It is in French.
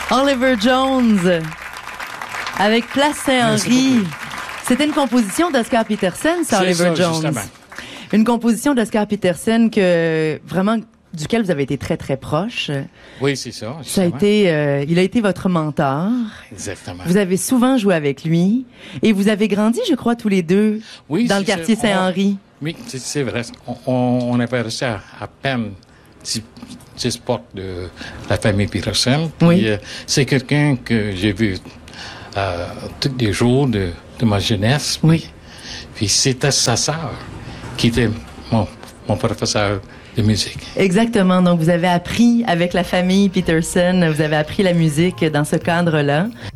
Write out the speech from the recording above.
Oliver Jones, avec Place Saint-Henri. C'était une composition d'Oscar Peterson, ça, Oliver Jones. Justement. Une composition d'Oscar Peterson duquel vous avez été très, très proche. Oui, c'est ça. Ça a été, il a été votre mentor. Exactement. Vous avez souvent joué avec lui. Et vous avez grandi, je crois, tous les deux, dans le quartier Saint-Henri. Oui, c'est vrai. On avait resté à peine 10 portes de la famille Peterson. Puis, oui. C'est quelqu'un que j'ai vu tous les jours de ma jeunesse. Oui. Puis c'était sa sœur qui était mon professeur de musique. Exactement. Donc, vous avez appris avec la famille Peterson, vous avez appris la musique dans ce cadre-là.